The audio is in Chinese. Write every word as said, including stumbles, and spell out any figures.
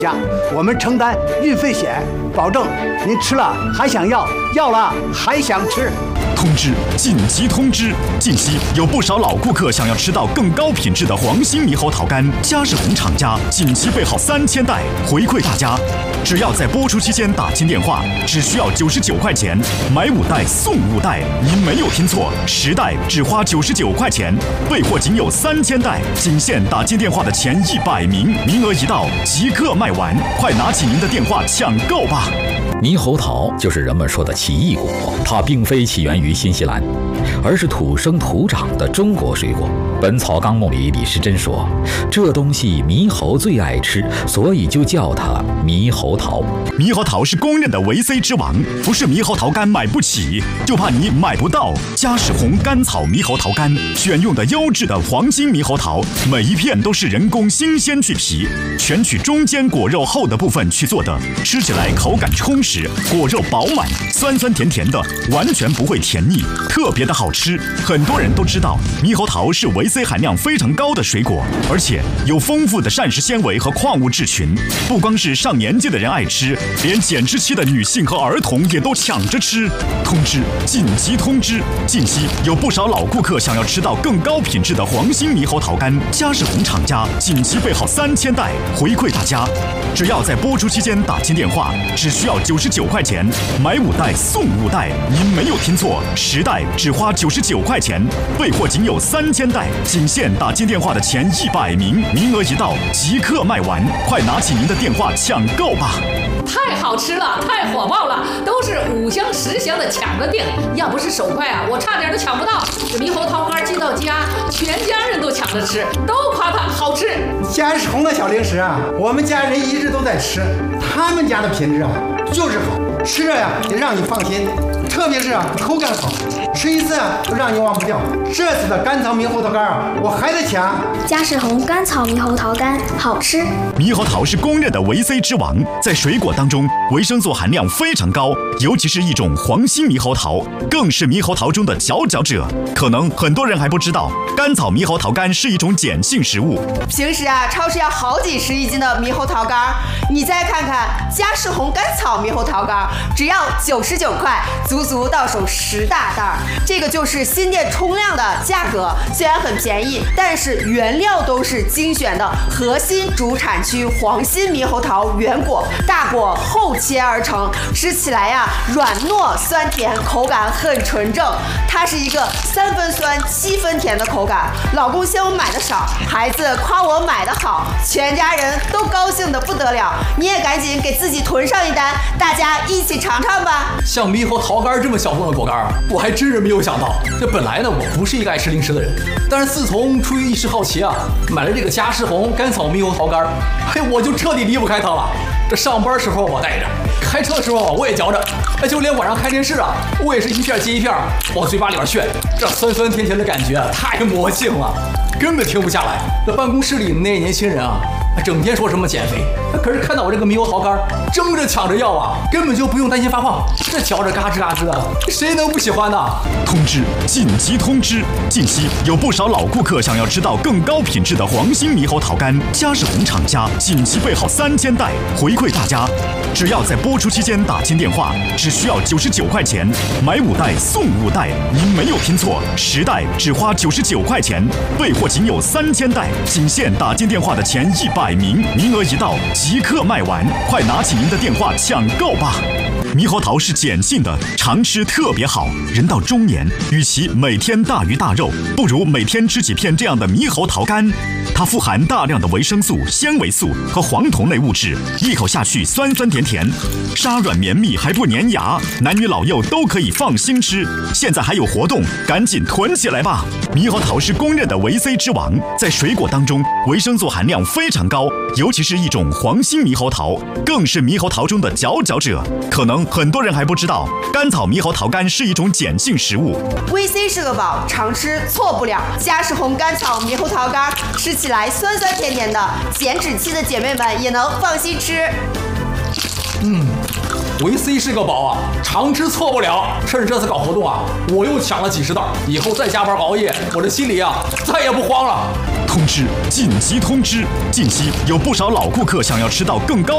价，我们承担运费险，保证您吃了还想要，要了还想吃。 通知！紧急通知！近期有不少老顾客想要吃到更高品质的黄心猕猴桃干，嘉士红厂家紧急备好三千袋，回馈大家。只要在播出期间打进电话，只需要九十九块钱，买五袋送五袋。您没有听错，十袋只花九十九块钱，备货仅有三千袋，仅限打进电话的前一百名，名额一到即刻卖完，快拿起您的电话抢购吧！ 猕猴桃就是人们说的奇异果，它并非起源于新西兰，而是土生土长的中国水果。《本草纲目》里李时珍说，这东西猕猴最爱吃，所以就叫它猕猴桃。 猕猴桃是公认的维 C 之王，不是猕猴桃干买不起，就怕你买不到。嘉士红甘草猕猴桃干，选用的优质的黄金猕猴桃，每一片都是人工新鲜去皮，全取中间果肉厚的部分去做的，吃起来口感充实，果肉饱满，酸酸甜甜的，完全不会甜腻，特别的好吃。很多人都知道，猕猴桃是维 C 含量非常高的水果，而且有丰富的膳食纤维和矿物质群，不光是上年纪的人爱吃，连减脂期的女性和儿童也都抢着吃。通知！紧急通知！近期有不少老顾客想要吃到更高品质的黄心猕猴桃干，嘉士红厂家紧急备好三千袋，回馈大家。只要在播出期间打进电话，只需要九十九块钱，买五袋送五袋。您没有听错，十袋只花九十九块钱，备货仅有三千袋，仅限打进电话的前一百名，名额一到即刻卖完，快拿起您的电话抢购吧！ 太好吃了，太火爆了，都是五香十香的抢着订，要不是手快啊，我差点都抢不到。这猕猴桃干寄到家，全家人都抢着吃，都夸它好吃。 嘉士红的小零食啊，我们家人一直都在吃，他们家的品质啊就是好，吃着呀也让你放心，特别是啊口感好，吃一次啊都让你忘不掉。这次的甘草猕猴桃干啊，我还得抢。 嘉士红甘草猕猴桃干好吃。 猕猴桃是公认的维 C 之王，在水果当中维生素含量非常高，尤其是一种黄心猕猴桃，更是猕猴桃中的佼佼者。可能很多人还不知道，甘草猕猴桃干是一种碱性食物。 平时啊，超市要好几十一斤的猕猴桃干，你再看看嘉士红甘草猕猴桃干，只要九十九块，足足到手十大袋。这个就是新店冲量的价格，虽然很便宜，但是原料都是精选的核心主产区黄心猕猴桃原果，大果厚切而成，吃起来呀、啊、软糯酸甜，口感很纯正。它是一个三分酸七分甜的口感。老公嫌我买的少，孩子夸我买的好，全家人都高兴的不得了。你也赶紧给自己囤上一单，大家一起尝尝吧。 像猕猴桃干这么小众的果干，我还真是没有想到。这本来呢，我不是一个爱吃零食的人，但是自从出于一时好奇啊，买了这个嘉士红甘草猕猴桃干，嘿，我就彻底离不开它了。这上班时候我带着，开车的时候我也嚼着，哎，就连晚上看电视啊，我也是一片接一片往嘴巴里边炫，这酸酸甜甜的感觉啊，太魔性了，根本停不下来。那办公室里那些年轻人啊，整天说什么减肥，可是看到我这个猕猴桃干，争着抢着要啊，根本就不用担心发胖，这嚼着嘎吱嘎吱的，谁能不喜欢呢？ 通知！紧急通知！近期有不少老顾客想要吃到更高品质的黄心猕猴桃干，嘉士红厂家紧急备好三千袋，回馈大家。只要在播出期间打进电话，只需要九十九块钱，买五袋送五袋。您没有听错，十袋只花九十九块钱，备货仅有三千袋，仅限打进电话的前一百名，名额一到即刻卖完，快拿起您的电话抢购吧！猕猴桃是碱性的，常吃特别好。人到中年，与其每天大鱼大肉，不如每天吃几片这样的猕猴桃干。它富含大量的维生素、纤维素和黄酮类物质，一口下去酸酸甜甜，沙软绵密还不粘牙，男女老幼都可以放心吃。现在还有活动，赶紧囤起来吧！猕猴桃是公认的维 C 之王，在水果当中维生素含量非常高，尤其是一种黄心猕猴桃，更是猕猴桃中的佼佼者。可能很多人还不知道，甘草猕猴桃干是一种碱性食物。 维 C 是个宝，常吃错不了。嘉士红甘草猕猴桃干吃起来酸酸甜甜的，减脂期的姐妹们也能放心吃。 嗯，维 C 是个宝啊，常吃错不了。趁着这次搞活动啊，我又抢了几十袋，以后再加班熬夜，我这心里啊再也不慌了。 通知！紧急通知！近期有不少老顾客想要吃到更高